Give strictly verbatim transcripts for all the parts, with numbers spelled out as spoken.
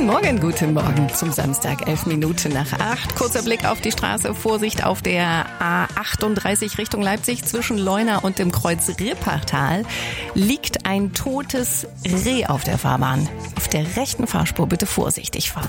Guten Morgen, guten Morgen zum Samstag, elf Minuten nach acht. Kurzer Blick auf die Straße. Vorsicht auf der A achtunddreißig Richtung Leipzig. Zwischen Leuna und dem Kreuz Rippertal liegt ein totes Reh auf der Fahrbahn. Auf der rechten Fahrspur bitte vorsichtig fahren.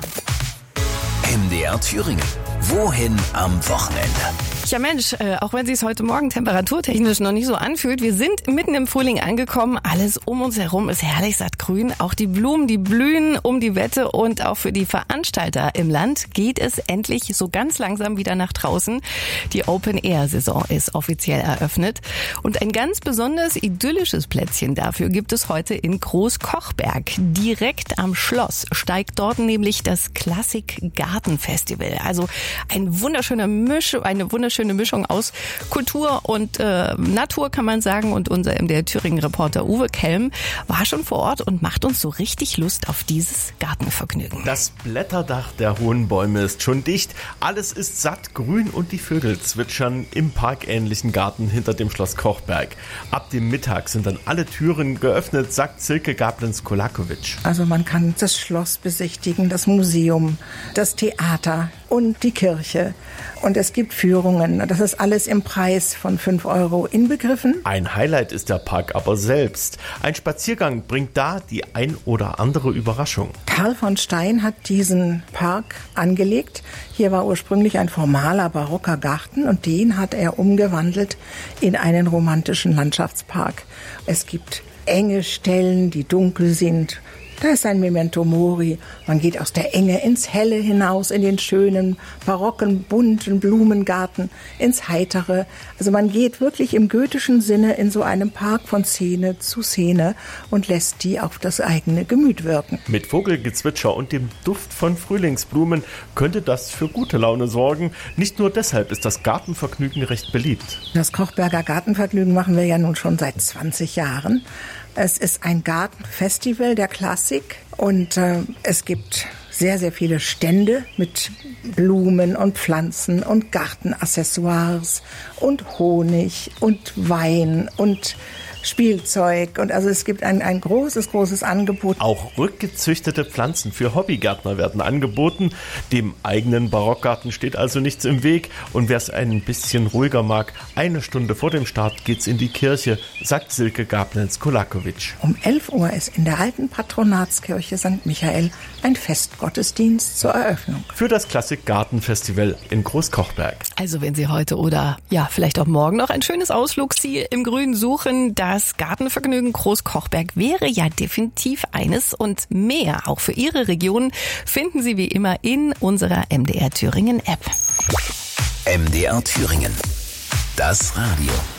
M D R Thüringen. Wohin am Wochenende? Ja Mensch, äh, auch wenn es sich heute Morgen temperaturtechnisch noch nicht so anfühlt, wir sind mitten im Frühling angekommen. Alles um uns herum ist herrlich sattgrün. Auch die Blumen, die blühen um die Wette, und auch für die Veranstalter im Land geht es endlich so ganz langsam wieder nach draußen. Die Open-Air-Saison ist offiziell eröffnet. Und ein ganz besonders idyllisches Plätzchen dafür gibt es heute in Großkochberg. Direkt am Schloss steigt dort nämlich das Klassik Gartenfestival. Also ein wunderschöner Misch, eine wunderschöne Mischung aus Kultur und äh, Natur, kann man sagen. Und unser M D R Thüringen-Reporter Uwe Kelm war schon vor Ort und macht uns so richtig Lust auf dieses Gartenvergnügen. Das Blätterdach der hohen Bäume ist schon dicht. Alles ist satt grün und die Vögel zwitschern im parkähnlichen Garten hinter dem Schloss Kochberg. Ab dem Mittag sind dann alle Türen geöffnet, sagt Silke Gablens-Kolakovic. Also man kann das Schloss besichtigen, das Museum, das Theater und die Kirche. Und es gibt Führungen. Das ist alles im Preis von fünf Euro inbegriffen. Ein Highlight ist der Park aber selbst. Ein Spaziergang bringt da die ein oder andere Überraschung. Karl von Stein hat diesen Park angelegt. Hier war ursprünglich ein formaler barocker Garten und den hat er umgewandelt in einen romantischen Landschaftspark. Es gibt enge Stellen, die dunkel sind. Da ist ein Memento Mori. Man geht aus der Enge ins Helle hinaus, in den schönen, barocken, bunten Blumengarten, ins Heitere. Also man geht wirklich im goethischen Sinne in so einem Park von Szene zu Szene und lässt die auf das eigene Gemüt wirken. Mit Vogelgezwitscher und dem Duft von Frühlingsblumen könnte das für gute Laune sorgen. Nicht nur deshalb ist das Gartenvergnügen recht beliebt. Das Kochberger Gartenvergnügen machen wir ja nun schon seit zwanzig Jahren. Es ist ein Gartenfestival der Klassik und äh, es gibt sehr, sehr viele Stände mit Blumen und Pflanzen und Gartenaccessoires und Honig und Wein und Spielzeug. Und also es gibt ein, ein großes, großes Angebot. Auch rückgezüchtete Pflanzen für Hobbygärtner werden angeboten. Dem eigenen Barockgarten steht also nichts im Weg. Und wer es ein bisschen ruhiger mag, eine Stunde vor dem Start geht's in die Kirche, sagt Silke Gablens-Kolakovic. Um elf Uhr ist in der alten Patronatskirche Sankt Michael ein Festgottesdienst zur Eröffnung. Für das Klassik Gartenfestival in Großkochberg. Also wenn Sie heute oder ja vielleicht auch morgen noch ein schönes Ausflugsziel im Grün suchen, das Gartenvergnügen Großkochberg wäre ja definitiv eines, und mehr auch für Ihre Region finden Sie wie immer in unserer M D R Thüringen App. M D R Thüringen. Das Radio.